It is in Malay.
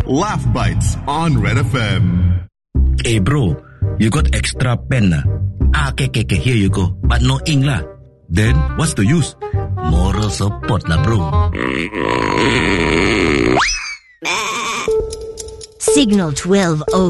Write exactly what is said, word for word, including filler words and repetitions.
Laugh Bites on Red F M. Hey bro, you got extra pen lah? Ah, okay, okay, okay, here you go. But no ink lah. Then, what's the use? Moral support lah bro. Signal twelve oh